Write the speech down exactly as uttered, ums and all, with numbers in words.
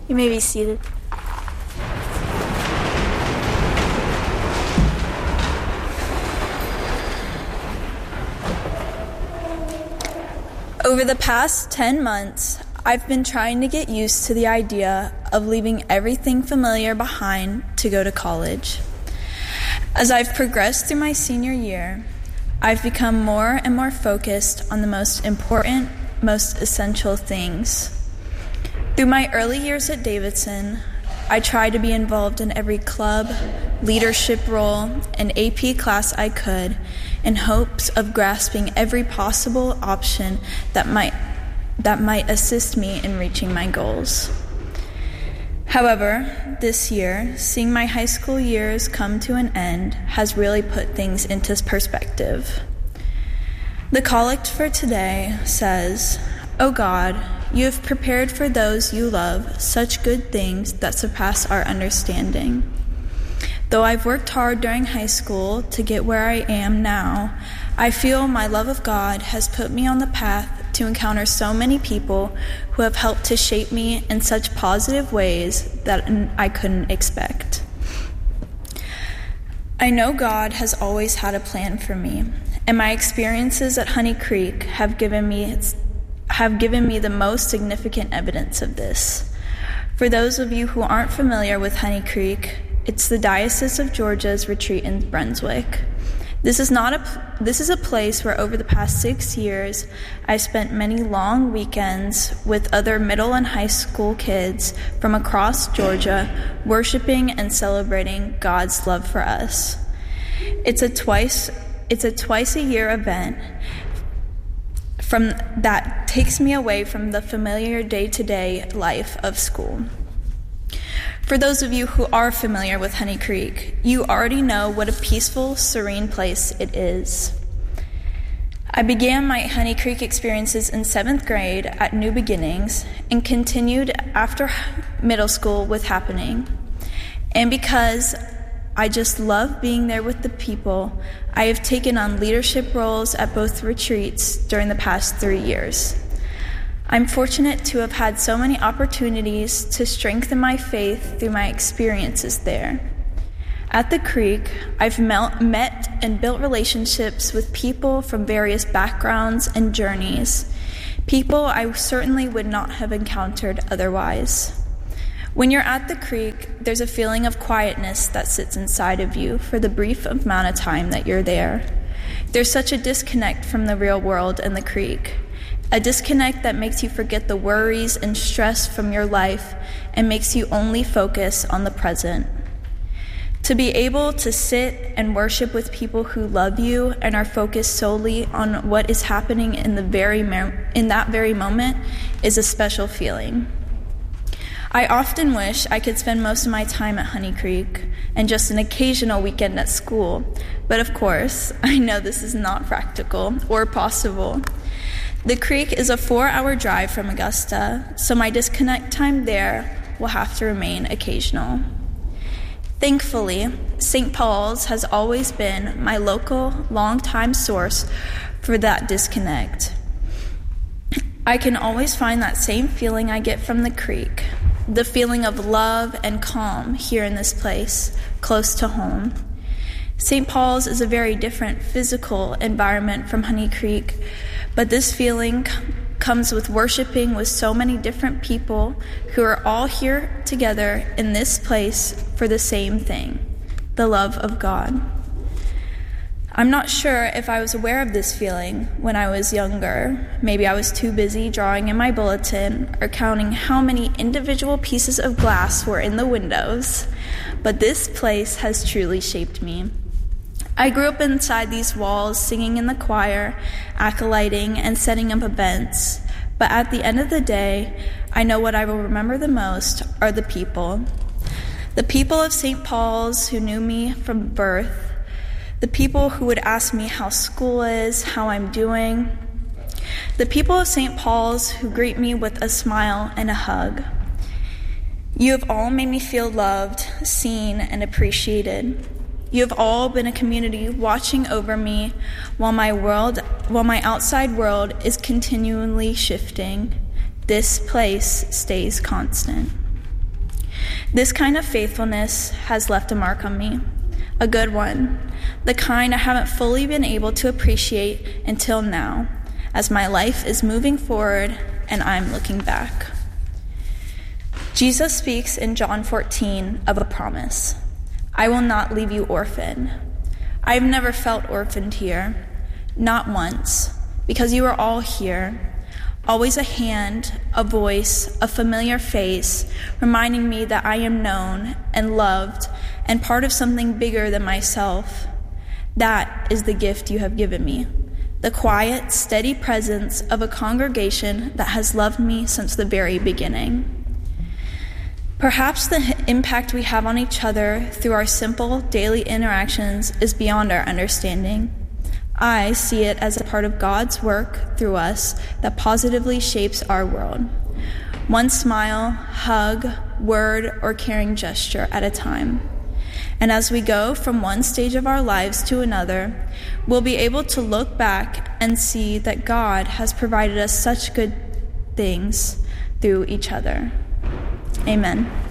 You may be seated. Over the past ten months, I've been trying to get used to the idea of leaving everything familiar behind to go to college. As I've progressed through my senior year, I've become more and more focused on the most important, most essential things. Through my early years at Davidson, I tried to be involved in every club, leadership role, and A P class I could in hopes of grasping every possible option that might that might assist me in reaching my goals. However, this year, seeing my high school years come to an end has really put things into perspective. The collect for today says, "O God, you have prepared for those you love such good things that surpass our understanding." Though I've worked hard during high school to get where I am now, I feel my love of God has put me on the path to encounter so many people who have helped to shape me in such positive ways that I couldn't expect. I know God has always had a plan for me, and my experiences at Honey Creek have given me have given me the most significant evidence of this. For those of you who aren't familiar with Honey Creek, it's the Diocese of Georgia's retreat in Brunswick. This is not a this is a place where over the past six years I've spent many long weekends with other middle and high school kids from across Georgia, worshiping and celebrating God's love for us. It's a twice it's a twice a year event from that takes me away from the familiar day-to-day life of school. For those of you who are familiar with Honey Creek, you already know what a peaceful, serene place it is. I began my Honey Creek experiences in seventh grade at New Beginnings and continued after middle school with Happening. And because I just love being there with the people, I have taken on leadership roles at both retreats during the past three years. I'm fortunate to have had so many opportunities to strengthen my faith through my experiences there. At the Creek, I've met and built relationships with people from various backgrounds and journeys, people I certainly would not have encountered otherwise. When you're at the Creek, there's a feeling of quietness that sits inside of you for the brief amount of time that you're there. There's such a disconnect from the real world and the Creek. A disconnect that makes you forget the worries and stress from your life and makes you only focus on the present. To be able to sit and worship with people who love you and are focused solely on what is happening in the very in that very moment is a special feeling. I often wish I could spend most of my time at Honey Creek and just an occasional weekend at school, but of course, I know this is not practical or possible. The Creek is a four-hour drive from Augusta, so my disconnect time there will have to remain occasional. Thankfully, Saint Paul's has always been my local, long-time source for that disconnect. I can always find that same feeling I get from the Creek, the feeling of love and calm here in this place, close to home. Saint Paul's is a very different physical environment from Honey Creek, but this feeling c- comes with worshiping with so many different people who are all here together in this place for the same thing, the love of God. I'm not sure if I was aware of this feeling when I was younger. Maybe I was too busy drawing in my bulletin or counting how many individual pieces of glass were in the windows, but this place has truly shaped me. I grew up inside these walls, singing in the choir, acolyting, and setting up events. But at the end of the day, I know what I will remember the most are the people. The people of Saint Paul's who knew me from birth. The people who would ask me how school is, how I'm doing. The people of Saint Paul's who greet me with a smile and a hug. You have all made me feel loved, seen, and appreciated. You have all been a community watching over me while my world, while my outside world is continually shifting. This place stays constant. This kind of faithfulness has left a mark on me, a good one, the kind I haven't fully been able to appreciate until now, as my life is moving forward and I'm looking back. Jesus speaks in John fourteen of a promise. I will not leave you orphan. I've never felt orphaned here, not once, because you are all here. Always a hand, a voice, a familiar face, reminding me that I am known and loved and part of something bigger than myself. That is the gift you have given me, the quiet, steady presence of a congregation that has loved me since the very beginning. Perhaps the impact we have on each other through our simple daily interactions is beyond our understanding. I see it as a part of God's work through us that positively shapes our world. One smile, hug, word, or caring gesture at a time. And as we go from one stage of our lives to another, we'll be able to look back and see that God has provided us such good things through each other. Amen.